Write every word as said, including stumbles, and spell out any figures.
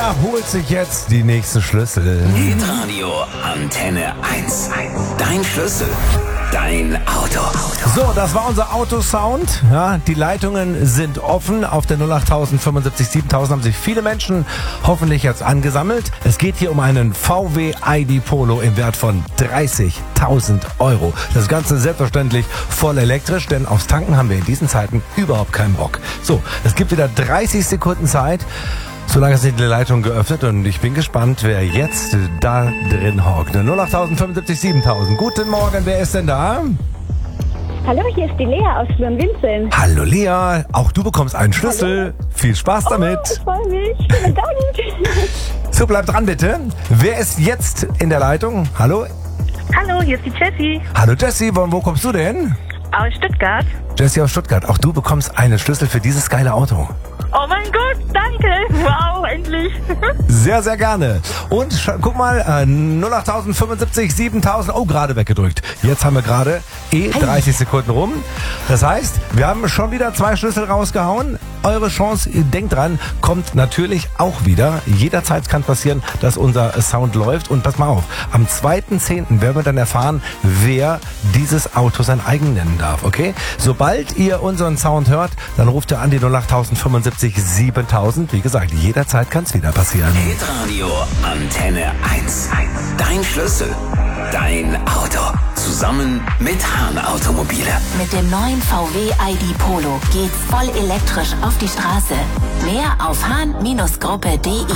Wer holt sich jetzt die nächsten Schlüssel? Hitradio Antenne eins. Dein Schlüssel. Dein Auto. So, das war unser Autosound. Ja, die Leitungen sind offen. Auf der null acht fünfundsiebzig siebentausend haben sich viele Menschen hoffentlich jetzt angesammelt. Es geht hier um einen V W I D Polo im Wert von dreißigtausend Euro. Das Ganze selbstverständlich voll elektrisch, denn aufs Tanken haben wir in diesen Zeiten überhaupt keinen Bock. So, es gibt wieder dreißig Sekunden Zeit. Solange sind die Leitungen geöffnet und ich bin gespannt, wer jetzt da drin hockt. null acht fünfundsiebzig siebentausend. Guten Morgen, wer ist denn da? Hallo, hier ist die Lea aus Schlurenwinzeln. Hallo Lea, auch du bekommst einen Schlüssel. Hallo. Viel Spaß damit. Oh, ich freue mich. Vielen Dank. So, bleib dran bitte. Wer ist jetzt in der Leitung? Hallo? Hallo, hier ist die Jessie Hallo Jessie, von wo kommst du denn? aus Stuttgart. Jessie aus Stuttgart, auch du bekommst einen Schlüssel für dieses geile Auto. Oh mein Gott, danke. Wow, endlich. Sehr, sehr gerne. Und sch- guck mal, äh, null acht fünfundsiebzig siebentausend. Oh, gerade weggedrückt. Jetzt haben wir gerade eh dreißig Sekunden rum. Das heißt, wir haben schon wieder zwei Schlüssel rausgehauen. Eure Chance, denkt dran, kommt natürlich auch wieder. Jederzeit kann passieren, dass unser Sound läuft. Und pass mal auf, am zweiten zehnten werden wir dann erfahren, wer dieses Auto sein eigen nennen darf, okay? Sobald ihr unseren Sound hört, dann ruft ihr an die null acht fünfundsiebzig siebentausend. Wie gesagt, jederzeit kann es wieder passieren. Hitradio Antenne eins. Dein Schlüssel. Dein Auto. Zusammen mit Hahn Automobile. Mit dem neuen V W I D Polo geht's voll elektrisch auf die Straße. Mehr auf hahn Gruppe punkt de.